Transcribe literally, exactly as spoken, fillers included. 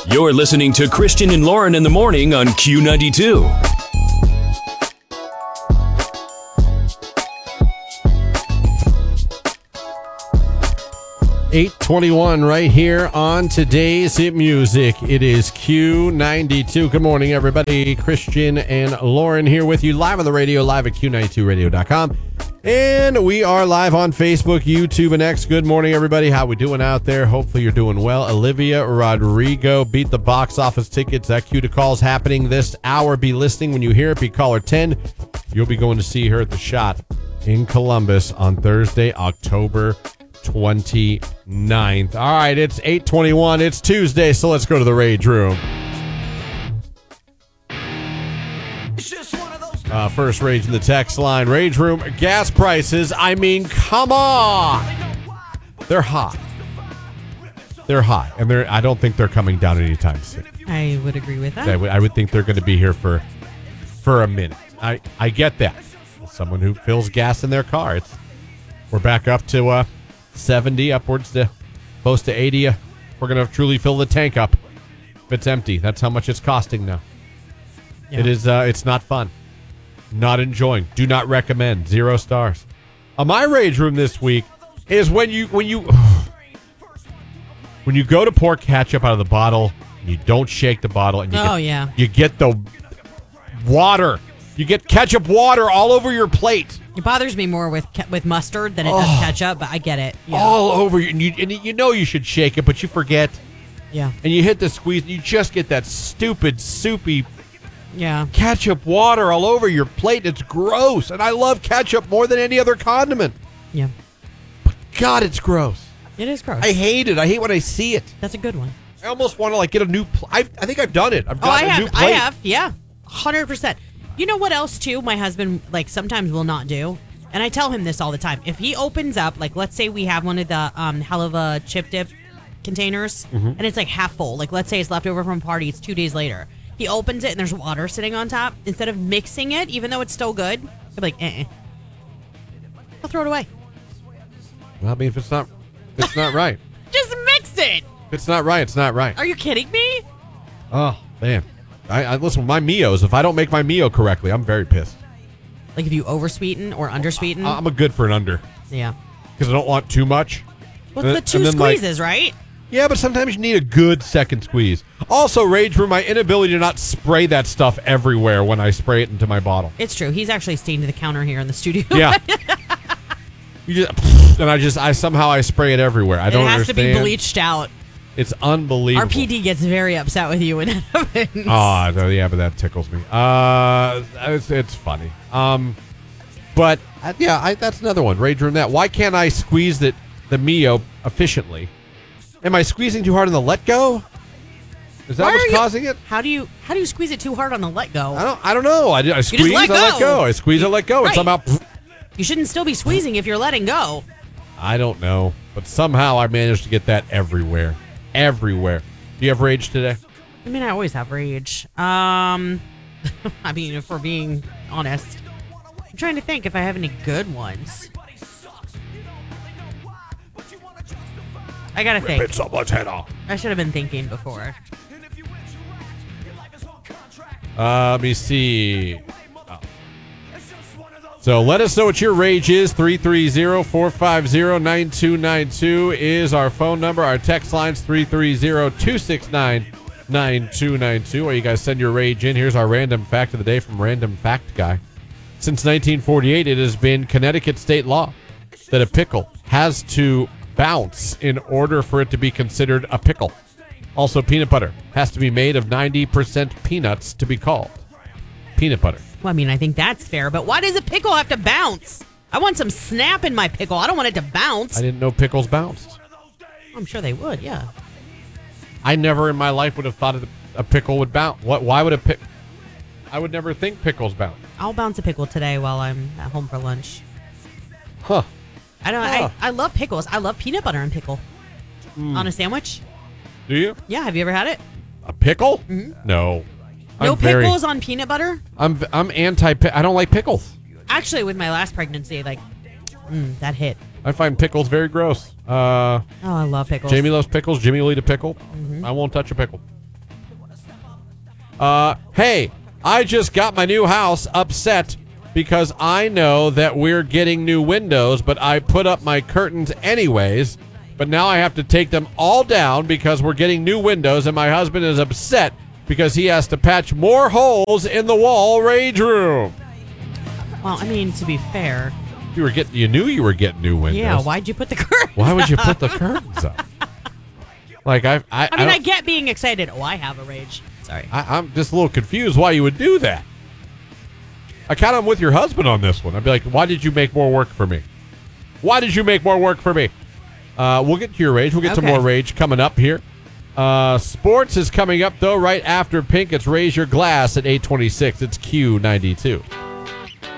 You're listening to Christian and Lauren in the morning on Q ninety-two. eight twenty-one right here on today's Hit Music. It is Q ninety-two. Good morning, everybody. Christian and Lauren here with you live on the radio, live at Q ninety-two radio dot com. And we are live on Facebook, YouTube, and X. Good morning, everybody. How we doing out there? Hopefully you're doing well. Olivia Rodrigo beat the box office tickets. That cue to calls happening this hour. Be listening when you hear it. Be caller ten. You'll be going to see her at the Shot in Columbus on Thursday, October twenty-ninth. All right, it's eight twenty-one. It's Tuesday, so let's go to the Rage Room. Uh, first Rage in the text line. Rage Room, gas prices. I mean, come on. They're high. They're high, and they're. I don't think they're coming down anytime soon. I would agree with that. I would, I would think they're going to be here for for a minute. I, I get that. As someone who fills gas in their car, it's we're back up to uh, seventy, upwards to close to eighty. Uh, we're going to truly fill the tank up if it's empty. That's how much it's costing now. Yeah. It is. Uh, it's not fun. Not enjoying. Do not recommend. Zero stars. On my Rage Room this week is when you when you when you go to pour ketchup out of the bottle and you don't shake the bottle and you oh get, yeah you get the water. You get ketchup water all over your plate. It bothers me more with ke- with mustard than it oh, does ketchup, but I get it. Yeah. All over you and, you and you know you should shake it, but you forget. Yeah. And you hit the squeeze and you just get that stupid soupy yeah ketchup water all over your plate. It's gross. And I love ketchup more than any other condiment. Yeah. But God, it's gross. It is gross. I hate it. I hate when I see it. That's a good one. I almost want to like get a new pl- I I think I've done it. I've oh, I gotten a have. new plate. I have. Yeah. one hundred percent. You know what else too? My husband like sometimes will not do. And I tell him this all the time. If he opens up, like let's say we have one of the um Helva chip dip containers mm-hmm. and it's like half full. Like let's say it's left over from a party, it's two days later. He opens it and there's water sitting on top. Instead of mixing it, even though it's still good, I'm like, eh. I'll throw it away. Well, I mean, if it's not, if it's not right. Just mix it. If it's not right, it's not right. Are you kidding me? Oh, man. I, I listen, my Mios, if I don't make my Mio correctly, I'm very pissed. Like if you oversweeten or undersweeten? I, I'm a good for an under. Yeah. Because I don't want too much. Well, it's the two squeezes, like, right? Yeah, but sometimes you need a good second squeeze. Also, Rage for my inability to not spray that stuff everywhere when I spray it into my bottle. It's true. He's actually stained the counter here in the studio. Yeah. You just, and I just, I somehow I spray it everywhere. I it don't has understand. to be bleached out. It's unbelievable. Our P D gets very upset with you when that happens. Oh, no, yeah, but that tickles me. Uh, it's, it's funny. Um, but uh, yeah, I, that's another one. Rage room that. Why can't I squeeze the the Mio efficiently? Am I squeezing too hard on the let go? Is that Why what's you, causing it? How do you how do you squeeze it too hard on the let go? I don't. I don't know. I, I squeeze. let I let go. go. I squeeze. I let go. Right. And somehow. You shouldn't still be squeezing if you're letting go. I don't know, but somehow I managed to get that everywhere, everywhere. Do you have rage today? I mean, I always have rage. Um, I mean, if we're being honest, I'm trying to think if I have any good ones. I gotta think. Rip someone's head off. I should have been thinking before. Uh, let me see. Oh. So let us know what your rage is. three three zero, four five zero, nine two nine two is our phone number. Our text line's three three zero, two six nine, nine two nine two. Or you guys send your rage in. Here's our random fact of the day from Random Fact Guy. Since nineteen forty-eight, it has been Connecticut state law that a pickle has to bounce in order for it to be considered a pickle. Also, peanut butter has to be made of ninety percent peanuts to be called peanut butter. Well, I mean, I think that's fair, but why does a pickle have to bounce? I want some snap in my pickle. I don't want it to bounce. I didn't know pickles bounced. I'm sure they would, yeah. I never in my life would have thought a pickle would bounce. What? Why would a pick? I would never think pickles bounce. I'll bounce a pickle today while I'm at home for lunch. Huh. I don't. Huh. I, I love pickles. I love peanut butter and pickle Mm. on a sandwich. Do you? Yeah. Have you ever had it? A pickle? Mm-hmm. No. No I'm very- pickles on peanut butter? I'm I'm anti. I don't like pickles. Actually, with my last pregnancy, like, mm, that hit. I find pickles very gross. Uh, Oh, I love pickles. Jamie loves pickles. Jimmy will eat a pickle. I won't touch a pickle. Uh, hey, I just got my new house, upset because I know that we're getting new windows, but I put up my curtains anyways. But now I have to take them all down because we're getting new windows, and my husband is upset because he has to patch more holes in the wall rage room. Well, I mean, to be fair. You were getting, you knew you were getting new windows. Yeah, why'd you put the curtains Why would you up? put the curtains up? Like, I, I, I mean, I, I, get being excited. Oh, I have a rage. Sorry. I, I'm just a little confused why you would do that. I kind of am with your husband on this one. I'd be like, why did you make more work for me? Why did you make more work for me? Uh, we'll get to your rage. We'll get Okay. to more rage coming up here. Uh, sports is coming up, though, right after Pink. It's Raise Your Glass at eight twenty-six. It's Q ninety-two.